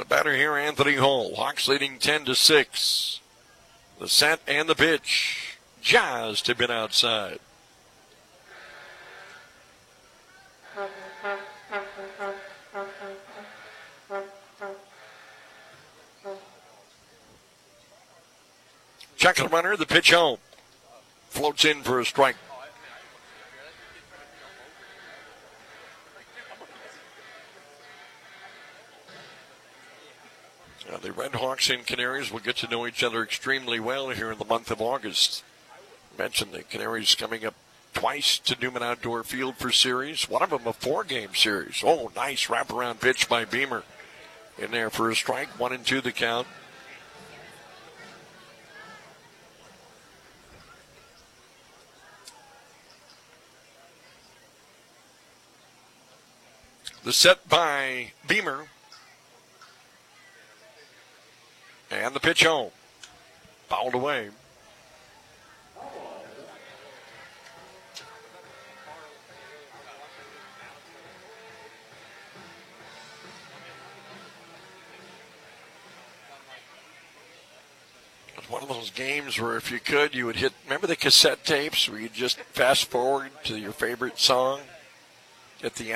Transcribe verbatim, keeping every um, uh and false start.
batter here, Anthony Hall. Hawks leading ten to six. The set and the pitch. Just a bit outside. Checking the runner, the pitch home. Floats in for a strike. Now, the Red Hawks and Canaries will get to know each other extremely well here in the month of August. I mentioned the Canaries coming up twice to Newman Outdoor Field for series. One of them a four-game series. Oh, nice wraparound pitch by Beamer. In there for a strike. One and two the count. The set by Beamer. And the pitch home. Fouled away. It's one of those games where if you could, you would hit, remember the cassette tapes where you just fast forward to your favorite song at the end?